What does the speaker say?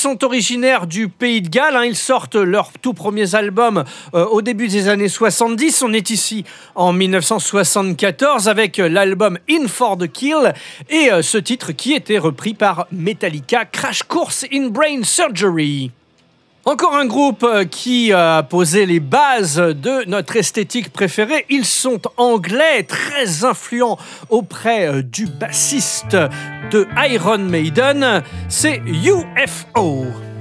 sont originaires du Pays de Galles. Ils sortent leurs tout premiers albums au début des années 70. On est ici en 1974 avec l'album In for the Kill et ce titre qui était repris par Metallica, Crash Course in Brain Surgery. Encore un groupe qui a posé les bases de notre esthétique préférée. Ils sont anglais, très influents auprès du bassiste de Iron Maiden. C'est UFO.